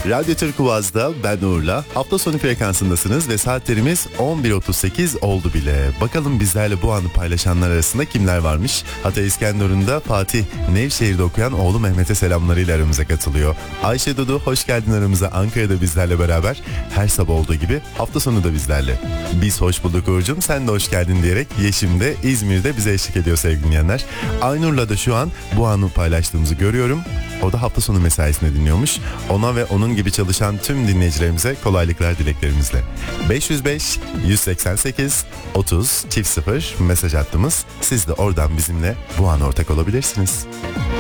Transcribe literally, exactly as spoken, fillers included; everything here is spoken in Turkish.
Radyo Türk Uvaz'da ben Uğur'la hafta sonu frekansındasınız ve saatlerimiz on bir otuz sekiz oldu bile. Bakalım bizlerle bu anı paylaşanlar arasında kimler varmış? Hatay İskenderun'da Fatih, Nevşehir'de okuyan oğlu Mehmet'e selamlarıyla aramıza katılıyor. Ayşe Dudu hoş geldin aramıza, Ankara'da bizlerle beraber. Her sabah olduğu gibi hafta sonu da bizlerle. Biz hoş bulduk Uğur'cum, sen de hoş geldin diyerek Yeşim de İzmir'de bize eşlik ediyor sevgili dinleyenler. Aynur'la da şu an bu anı paylaştığımızı görüyorum. O da hafta sonu mesaisinde dinliyormuş. Ona ve onun gibi çalışan tüm dinleyicilerimize kolaylıklar dileklerimizle. beş yüz beş yüz seksen sekiz otuz çift sıfır mesaj attığımız. Siz de oradan bizimle bu an ortak olabilirsiniz.